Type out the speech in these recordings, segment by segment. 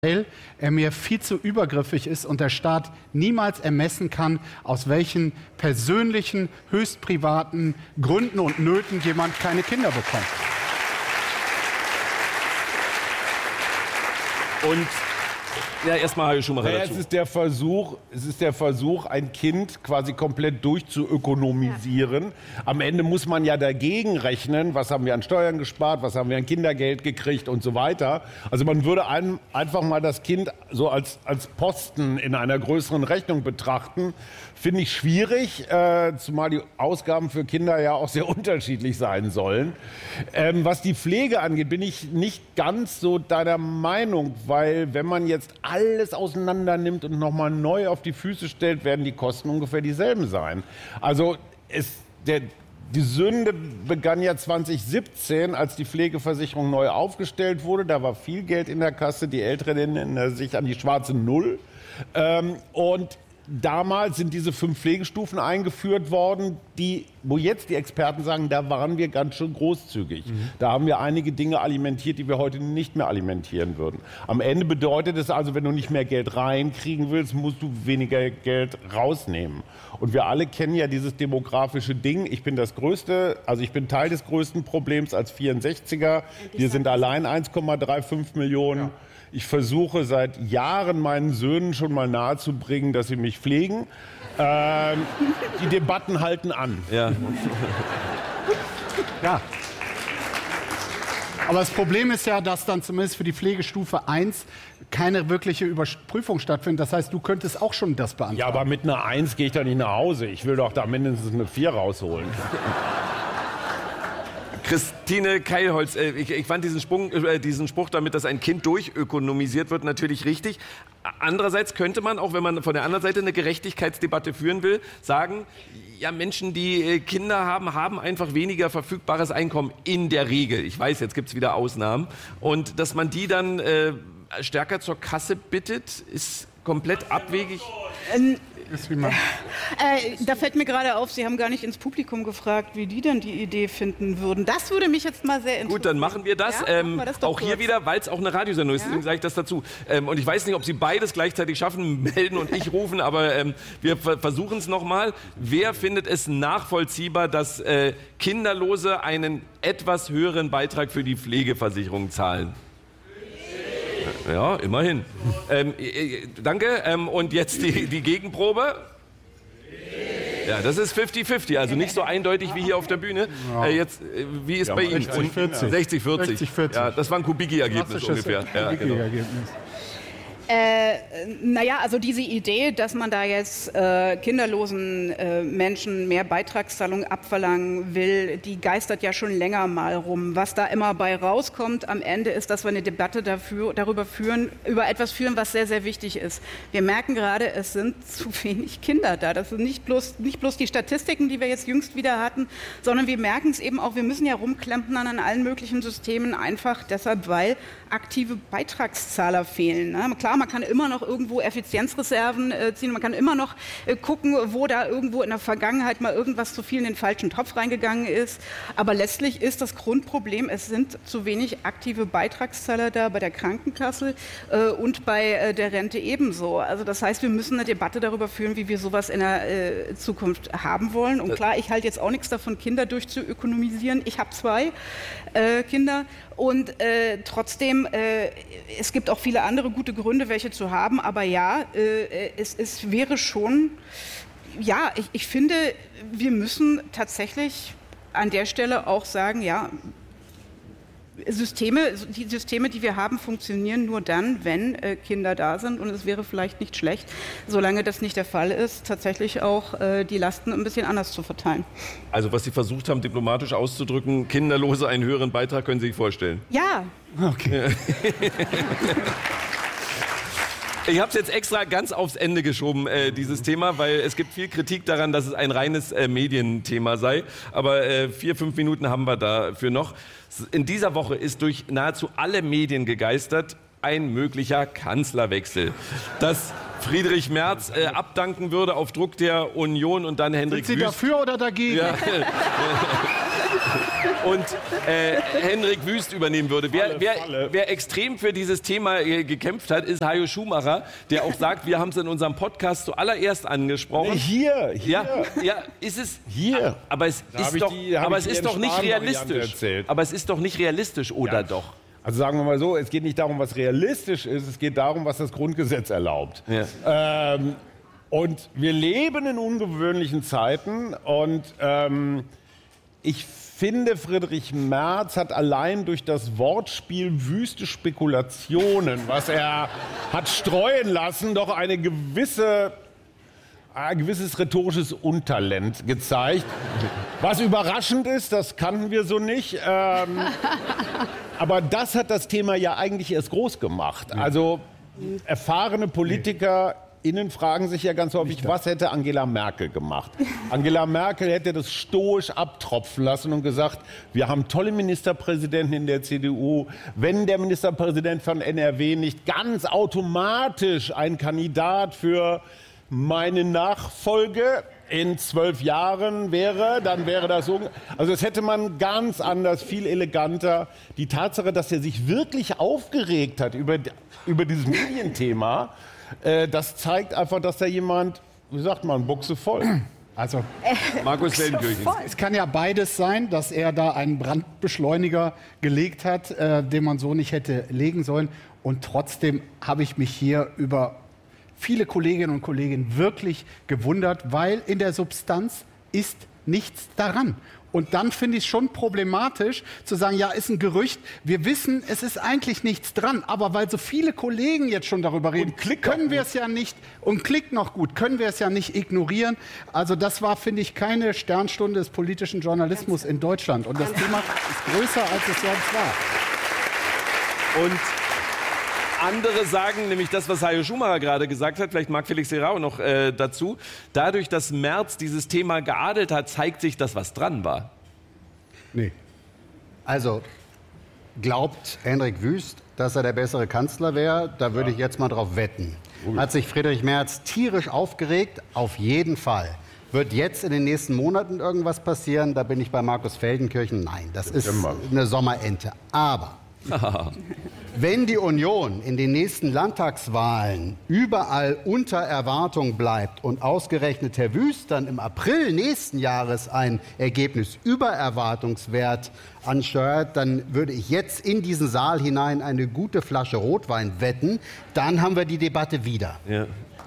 weil er mir viel zu übergriffig ist und der Staat niemals ermessen kann, aus welchen persönlichen, höchst privaten Gründen und Nöten jemand keine Kinder bekommt. Und ja, erstmal Herr Schumacher dazu. Es ist der Versuch, ein Kind quasi komplett durchzuökonomisieren. Ja. Am Ende muss man ja dagegen rechnen, was haben wir an Steuern gespart, was haben wir an Kindergeld gekriegt und so weiter. Also man würde einfach mal das Kind so als Posten in einer größeren Rechnung betrachten. Finde ich schwierig, zumal die Ausgaben für Kinder ja auch sehr unterschiedlich sein sollen. Was die Pflege angeht, bin ich nicht ganz so deiner Meinung, weil wenn man jetzt alles auseinander nimmt und nochmal neu auf die Füße stellt, werden die Kosten ungefähr dieselben sein. Also die Sünde begann ja 2017, als die Pflegeversicherung neu aufgestellt wurde. Da war viel Geld in der Kasse, die Älteren erinnern sich an die schwarze Null. Und damals sind diese 5 Pflegestufen eingeführt worden, wo jetzt die Experten sagen, da waren wir ganz schön großzügig. Da haben wir einige Dinge alimentiert, die wir heute nicht mehr alimentieren würden. Am Ende bedeutet es also, wenn du nicht mehr Geld reinkriegen willst, musst du weniger Geld rausnehmen. Und wir alle kennen ja dieses demografische Ding. Ich bin Teil des größten Problems als 64er. Wir sind allein 1,35 Millionen. Ja. Ich versuche seit Jahren meinen Söhnen schon mal nahezubringen, dass sie mich pflegen. Die Debatten halten an. Ja. Ja. Aber das Problem ist ja, dass dann zumindest für die Pflegestufe 1 keine wirkliche Überprüfung stattfindet. Das heißt, du könntest auch schon das beantragen. Ja, aber mit einer 1 gehe ich doch nicht nach Hause. Ich will doch da mindestens eine 4 rausholen. Christine Keilholz, ich fand diesen Spruch damit, dass ein Kind durchökonomisiert wird, natürlich richtig. Andererseits könnte man, auch wenn man von der anderen Seite eine Gerechtigkeitsdebatte führen will, sagen, ja, Menschen, die Kinder haben, haben einfach weniger verfügbares Einkommen in der Regel. Ich weiß, jetzt gibt es wieder Ausnahmen. Und dass man die dann stärker zur Kasse bittet, ist komplett abwegig. Da fällt mir gerade auf, Sie haben gar nicht ins Publikum gefragt, wie die denn die Idee finden würden. Das würde mich jetzt mal sehr interessieren. Gut, dann machen wir das. Ja, auch hier wieder, weil es auch eine Radiosendung ist, deswegen sage ich das dazu. Und ich weiß nicht, ob Sie beides gleichzeitig schaffen, melden und ich rufen, aber wir versuchen es nochmal. Wer findet es nachvollziehbar, dass Kinderlose einen etwas höheren Beitrag für die Pflegeversicherung zahlen? Ja, immerhin. Danke. Und jetzt die Gegenprobe. Ja, das ist 50-50, also nicht so eindeutig wie hier auf der Bühne. Wie ist bei Ihnen? 60-40. 60-40. Ja, das war ein Kubicki-Ergebnis ungefähr. Ja, genau. Naja, also diese Idee, dass man da jetzt kinderlosen Menschen mehr Beitragszahlungen abverlangen will, die geistert ja schon länger mal rum. Was da immer bei rauskommt am Ende ist, dass wir eine Debatte über etwas führen, was sehr, sehr wichtig ist. Wir merken gerade, es sind zu wenig Kinder da. Das sind nicht bloß die Statistiken, die wir jetzt jüngst wieder hatten, sondern wir merken es eben auch, wir müssen ja rumklempern an allen möglichen Systemen, einfach deshalb, weil aktive Beitragszahler fehlen. Ne? Klar, man kann immer noch irgendwo Effizienzreserven ziehen, man kann immer noch gucken, wo da irgendwo in der Vergangenheit mal irgendwas zu viel in den falschen Topf reingegangen ist. Aber letztlich ist das Grundproblem, es sind zu wenig aktive Beitragszahler da bei der Krankenkasse und bei der Rente ebenso. Also das heißt, wir müssen eine Debatte darüber führen, wie wir sowas in der Zukunft haben wollen. Und klar, ich halte jetzt auch nichts davon, Kinder durchzuökonomisieren. Ich habe 2 Kinder und trotzdem, es gibt auch viele andere gute Gründe, welche zu haben, aber ja, es wäre schon, ja, ich finde, wir müssen tatsächlich an der Stelle auch sagen, ja, die Systeme, die wir haben, funktionieren nur dann, wenn Kinder da sind und es wäre vielleicht nicht schlecht, solange das nicht der Fall ist, tatsächlich auch die Lasten ein bisschen anders zu verteilen. Also was Sie versucht haben, diplomatisch auszudrücken, Kinderlose einen höheren Beitrag, können Sie sich vorstellen? Ja. Okay. Ich habe es jetzt extra ganz aufs Ende geschoben, dieses Thema, weil es gibt viel Kritik daran, dass es ein reines Medienthema sei. Aber 4-5 Minuten haben wir dafür noch. In dieser Woche ist durch nahezu alle Medien gegeistert ein möglicher Kanzlerwechsel. Dass Friedrich Merz abdanken würde auf Druck der Union und dann Hendrik Wüst. Sind Sie dafür oder dagegen? Ja. und Henrik Wüst übernehmen würde. Wer extrem für dieses Thema gekämpft hat, ist Hajo Schumacher, der auch sagt, wir haben es in unserem Podcast zuallererst angesprochen. Hier. Ja, ist es. Hier. Aber es ist doch nicht realistisch. Aber es ist doch nicht realistisch, oder doch? Also sagen wir mal so, es geht nicht darum, was realistisch ist, es geht darum, was das Grundgesetz erlaubt. Ja. Und wir leben in ungewöhnlichen Zeiten und ich finde, Friedrich Merz hat allein durch das Wortspiel wüste Spekulationen, was er hat streuen lassen, doch ein gewisses rhetorisches Untalent gezeigt. Was überraschend ist, das kannten wir so nicht. Aber das hat das Thema ja eigentlich erst groß gemacht. Also erfahrene PolitikerInnen fragen sich ja ganz häufig, was hätte Angela Merkel gemacht? Angela Merkel hätte das stoisch abtropfen lassen und gesagt, wir haben tolle Ministerpräsidenten in der CDU. Wenn der Ministerpräsident von NRW nicht ganz automatisch ein Kandidat für meine Nachfolge in 12 Jahren wäre, dann wäre das so. Also das hätte man ganz anders, viel eleganter. Die Tatsache, dass er sich wirklich aufgeregt hat über dieses Medienthema, das zeigt einfach, dass da jemand, wie sagt man, Buchse voll. Also Markus Feldenkirchen. Es kann ja beides sein, dass er da einen Brandbeschleuniger gelegt hat, den man so nicht hätte legen sollen. Und trotzdem habe ich mich hier über viele Kolleginnen und Kollegen wirklich gewundert, weil in der Substanz ist nichts daran. Und dann finde ich es schon problematisch zu sagen, ja, ist ein Gerücht. Wir wissen, es ist eigentlich nichts dran. Aber weil so viele Kollegen jetzt schon darüber reden, können wir es ja nicht, und klickt noch gut, können wir es ja nicht ignorieren. Also das war, finde ich, keine Sternstunde des politischen Journalismus in Deutschland. Und das Thema ist größer, als es sonst war. Und andere sagen, nämlich das, was Hajo Schumacher gerade gesagt hat, vielleicht mag Felix Serrao noch dazu, dadurch, dass Merz dieses Thema geadelt hat, zeigt sich, dass was dran war. Nee. Also, glaubt Henrik Wüst, dass er der bessere Kanzler wäre? Da würde ich jetzt mal drauf wetten. Hat sich Friedrich Merz tierisch aufgeregt? Auf jeden Fall. Wird jetzt in den nächsten Monaten irgendwas passieren? Da bin ich bei Markus Feldenkirchen. Nein, das ist eine Sommerente. Aber wenn die Union in den nächsten Landtagswahlen überall unter Erwartung bleibt und ausgerechnet Herr Wüst dann im April nächsten Jahres ein Ergebnis über Erwartungswert ansteuert, dann würde ich jetzt in diesen Saal hinein eine gute Flasche Rotwein wetten. Dann haben wir die Debatte wieder. Ja.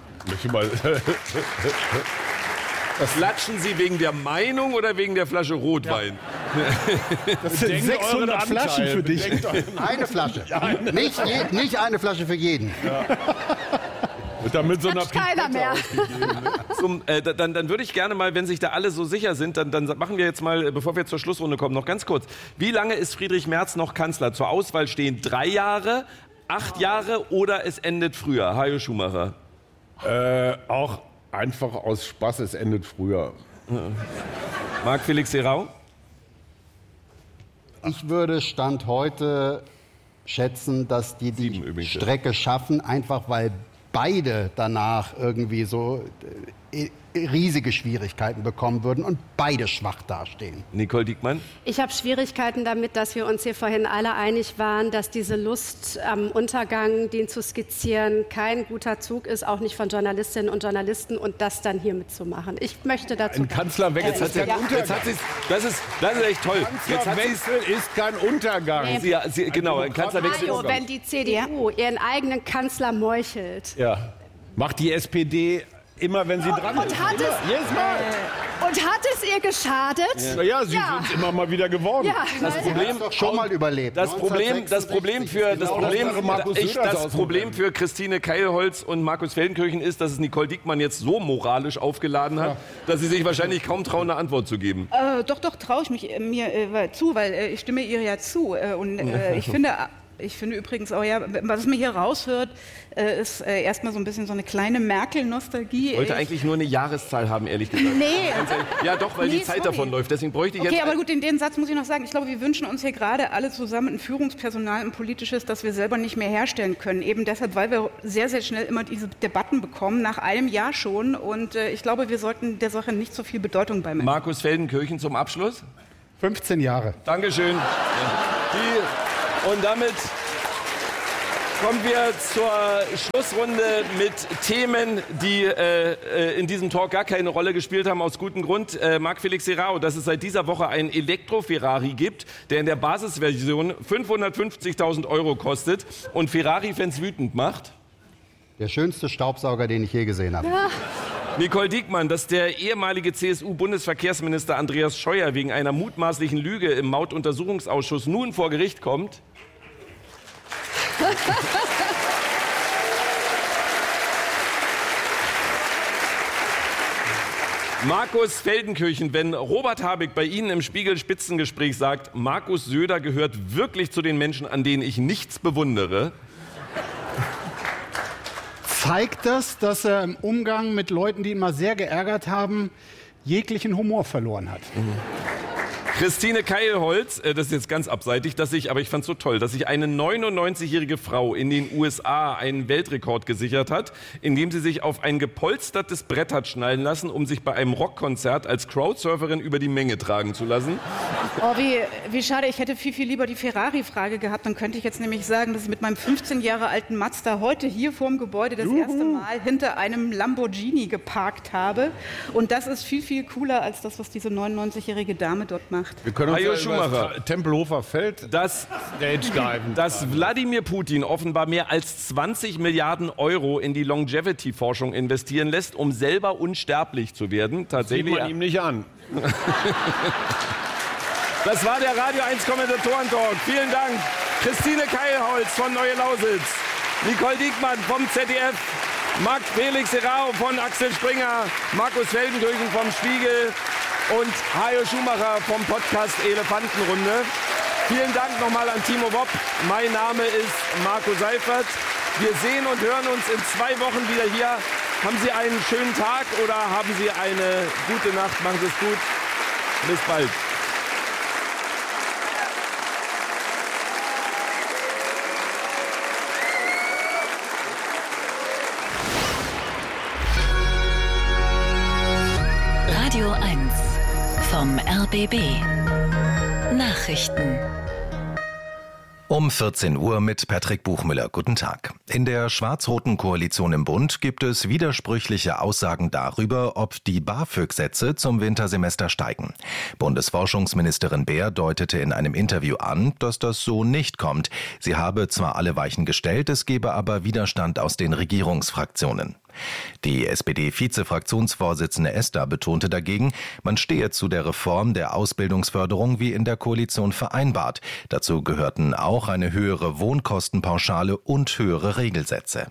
Klatschen Sie wegen der Meinung oder wegen der Flasche Rotwein? Ja. Das sind 600 Flaschen für dich. Eine Flasche. Nicht eine Flasche für jeden. Ja. Damit so einer keiner mehr. Dann würde ich gerne mal, wenn sich da alle so sicher sind, dann machen wir jetzt mal, bevor wir zur Schlussrunde kommen, noch ganz kurz. Wie lange ist Friedrich Merz noch Kanzler? Zur Auswahl stehen 3 Jahre, 8 Jahre oder es endet früher? Hajo Schumacher. Auch einfach aus Spaß, es endet früher. Marc Felix Serrao? Ich würde Stand heute schätzen, dass die Strecke schaffen, einfach weil beide danach irgendwie so riesige Schwierigkeiten bekommen würden und beide schwach dastehen. Nicole Diekmann? Ich habe Schwierigkeiten damit, dass wir uns hier vorhin alle einig waren, dass diese Lust am Untergang, den zu skizzieren, kein guter Zug ist, auch nicht von Journalistinnen und Journalisten, und das dann hier mitzumachen. Ich möchte dazu... Ein Kanzlerwechsel ist kein Untergang. Das ist echt toll. Kanzlerwechsel ist kein Untergang. Nee. Genau, ein Kanzlerwechsel ist wenn die CDU ihren eigenen Kanzler meuchelt. Ja. Macht die SPD... Immer wenn sie dran ist. Jedes Mal. Und hat es ihr geschadet? Ja, sie sind immer mal wieder geworden. Ja, das Problem doch schon mal überlebt. Das Problem für Christine Keilholz und Markus Feldenkirchen ist, dass es Nicole Diekmann jetzt so moralisch aufgeladen hat, dass sie sich wahrscheinlich kaum trauen, eine Antwort zu geben. Doch, traue ich mir zu, weil ich stimme ihr ja zu. Und ich finde übrigens auch, ja, was man hier raushört, ist erstmal so ein bisschen so eine kleine Merkel-Nostalgie. Ich wollte eigentlich nur eine Jahreszahl haben, ehrlich gesagt. Nee. Ja, doch, weil die Zeit davon läuft. Deswegen bräuchte ich jetzt... Okay, aber gut, den Satz muss ich noch sagen. Ich glaube, wir wünschen uns hier gerade alle zusammen ein Führungspersonal, ein politisches, das wir selber nicht mehr herstellen können. Eben deshalb, weil wir sehr, sehr schnell immer diese Debatten bekommen, nach einem Jahr schon. Und ich glaube, wir sollten der Sache nicht so viel Bedeutung beimessen. Markus Feldenkirchen zum Abschluss? 15 Jahre. Dankeschön. Und damit kommen wir zur Schlussrunde mit Themen, die in diesem Talk gar keine Rolle gespielt haben, aus gutem Grund. Marc-Felix Serrao, dass es seit dieser Woche einen Elektro-Ferrari gibt, der in der Basisversion 550.000 € kostet und Ferrari-Fans wütend macht. Der schönste Staubsauger, den ich je gesehen habe. Ja. Nicole Diekmann, dass der ehemalige CSU-Bundesverkehrsminister Andreas Scheuer wegen einer mutmaßlichen Lüge im Mautuntersuchungsausschuss nun vor Gericht kommt. Markus Feldenkirchen, wenn Robert Habeck bei Ihnen im Spiegel-Spitzengespräch sagt, Markus Söder gehört wirklich zu den Menschen, an denen ich nichts bewundere. Zeigt das, dass er im Umgang mit Leuten, die ihn mal sehr geärgert haben, jeglichen Humor verloren hat. Christine Keilholz, das ist jetzt ganz abseitig, aber ich fand's so toll, dass sich eine 99-jährige Frau in den USA einen Weltrekord gesichert hat, indem sie sich auf ein gepolstertes Brett hat schnallen lassen, um sich bei einem Rockkonzert als Crowdsurferin über die Menge tragen zu lassen. Oh, wie schade, ich hätte viel lieber die Ferrari-Frage gehabt. Dann könnte ich jetzt nämlich sagen, dass ich mit meinem 15 Jahre alten Mazda heute hier vorm Gebäude das erste Mal hinter einem Lamborghini geparkt habe. Und das ist viel cooler als das, was diese 99-jährige Dame dort macht. Wir können uns Hajo Schumacher. Tempelhofer Feld dass Wladimir Putin offenbar mehr als 20 Milliarden € in die Longevity-Forschung investieren lässt, um selber unsterblich zu werden. Tatsächlich. Sieht man ihm nicht an. Das war der Radio 1 Kommentatoren-Talk. Vielen Dank. Christine Keilholz von Neue Lausitz, Nicole Diekmann vom ZDF, Marc-Felix Serrao von Axel Springer, Markus Feldenkirchen vom Spiegel und Hajo Schumacher vom Podcast Elefantenrunde. Vielen Dank nochmal an Timo Wopp. Mein Name ist Marco Seifert. Wir sehen und hören uns in 2 Wochen wieder hier. Haben Sie einen schönen Tag oder haben Sie eine gute Nacht? Machen Sie es gut. Bis bald. Radio 1 vom RBB. Nachrichten. Um 14 Uhr mit Patrick Buchmüller. Guten Tag. In der schwarz-roten Koalition im Bund gibt es widersprüchliche Aussagen darüber, ob die BAföG-Sätze zum Wintersemester steigen. Bundesforschungsministerin Beer deutete in einem Interview an, dass das so nicht kommt. Sie habe zwar alle Weichen gestellt, es gebe aber Widerstand aus den Regierungsfraktionen. Die SPD-Vize-Fraktionsvorsitzende Esther betonte dagegen, man stehe zu der Reform der Ausbildungsförderung wie in der Koalition vereinbart. Dazu gehörten auch eine höhere Wohnkostenpauschale und höhere Regelsätze.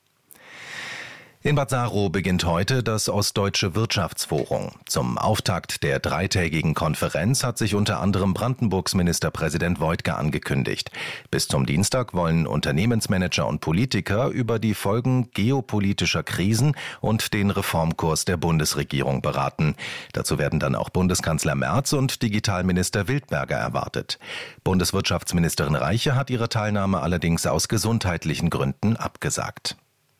In Bad Saro beginnt heute das Ostdeutsche Wirtschaftsforum. Zum Auftakt der 3-tägigen Konferenz hat sich unter anderem Brandenburgs Ministerpräsident Woidke angekündigt. Bis zum Dienstag wollen Unternehmensmanager und Politiker über die Folgen geopolitischer Krisen und den Reformkurs der Bundesregierung beraten. Dazu werden dann auch Bundeskanzler Merz und Digitalminister Wildberger erwartet. Bundeswirtschaftsministerin Reiche hat ihre Teilnahme allerdings aus gesundheitlichen Gründen abgesagt.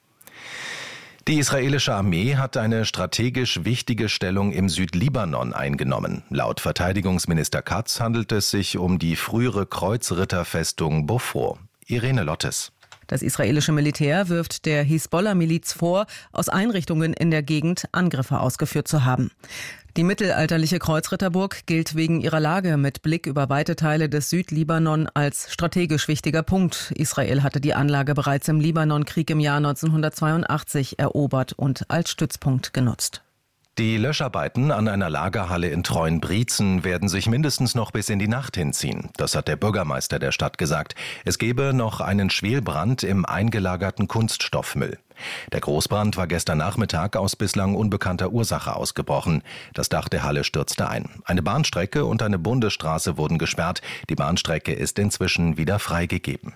Die israelische Armee hat eine strategisch wichtige Stellung im Südlibanon eingenommen. Laut Verteidigungsminister Katz handelt es sich um die frühere Kreuzritterfestung Bofo. Irene Lottes. Das israelische Militär wirft der Hisbollah-Miliz vor, aus Einrichtungen in der Gegend Angriffe ausgeführt zu haben. Die mittelalterliche Kreuzritterburg gilt wegen ihrer Lage mit Blick über weite Teile des Südlibanon als strategisch wichtiger Punkt. Israel hatte die Anlage bereits im Libanonkrieg im Jahr 1982 erobert und als Stützpunkt genutzt. Die Löscharbeiten an einer Lagerhalle in Treuenbrietzen werden sich mindestens noch bis in die Nacht hinziehen. Das hat der Bürgermeister der Stadt gesagt. Es gebe noch einen Schwelbrand im eingelagerten Kunststoffmüll. Der Großbrand war gestern Nachmittag aus bislang unbekannter Ursache ausgebrochen. Das Dach der Halle stürzte ein. Eine Bahnstrecke und eine Bundesstraße wurden gesperrt. Die Bahnstrecke ist inzwischen wieder freigegeben.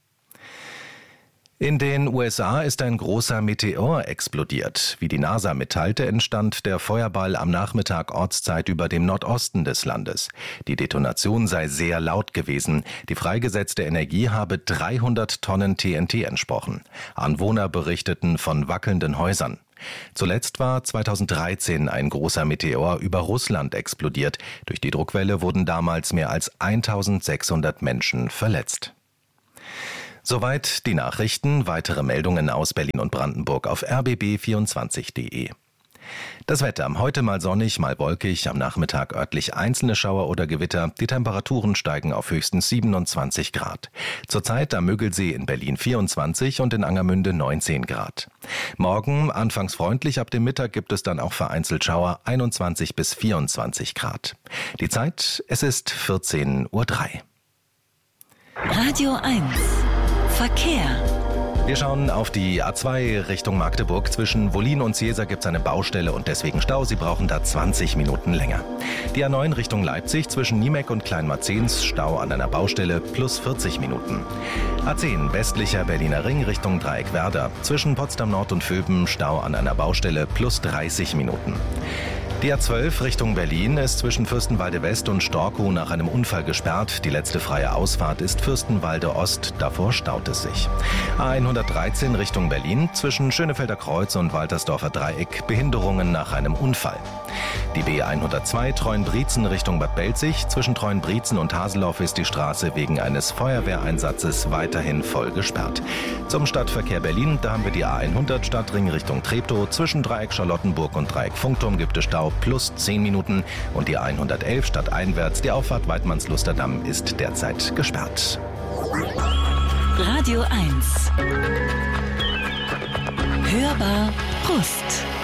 In den USA ist ein großer Meteor explodiert. Wie die NASA mitteilte, entstand der Feuerball am Nachmittag Ortszeit über dem Nordosten des Landes. Die Detonation sei sehr laut gewesen. Die freigesetzte Energie habe 300 Tonnen TNT entsprochen. Anwohner berichteten von wackelnden Häusern. Zuletzt war 2013 ein großer Meteor über Russland explodiert. Durch die Druckwelle wurden damals mehr als 1600 Menschen verletzt. Soweit die Nachrichten. Weitere Meldungen aus Berlin und Brandenburg auf rbb24.de. Das Wetter. Heute mal sonnig, mal wolkig, am Nachmittag örtlich einzelne Schauer oder Gewitter. Die Temperaturen steigen auf höchstens 27 Grad. Zurzeit am Müggelsee in Berlin 24 und in Angermünde 19 Grad. Morgen anfangs freundlich, ab dem Mittag gibt es dann auch vereinzelt Schauer, 21 bis 24 Grad. Die Zeit, es ist 14:03 Uhr. Radio 1 Verkehr. Wir schauen auf die A2 Richtung Magdeburg. Zwischen Wollin und Seesa gibt es eine Baustelle und deswegen Stau. Sie brauchen da 20 Minuten länger. Die A9 Richtung Leipzig zwischen Niemek und Kleinmarzens Stau an einer Baustelle plus 40 Minuten. A10 westlicher Berliner Ring Richtung Dreieck Werder. Zwischen Potsdam Nord und Vöben Stau an einer Baustelle plus 30 Minuten. Die A12 Richtung Berlin ist zwischen Fürstenwalde West und Storkow nach einem Unfall gesperrt. Die letzte freie Ausfahrt ist Fürstenwalde Ost. Davor staut es sich. A113 Richtung Berlin zwischen Schönefelder Kreuz und Waltersdorfer Dreieck. Behinderungen nach einem Unfall. Die B102 Treuenbrietzen Richtung Bad Belzig. Zwischen Treuenbrietzen und Haseloff ist die Straße wegen eines Feuerwehreinsatzes weiterhin voll gesperrt. Zum Stadtverkehr Berlin, da haben wir die A100 Stadtring Richtung Treptow. Zwischen Dreieck Charlottenburg und Dreieck Funkturm gibt es Stau plus 10 Minuten. Und die A111 stadteinwärts, die Auffahrt Weidmanns-Lusterdamm ist derzeit gesperrt. Radio 1 Hörbar Brust.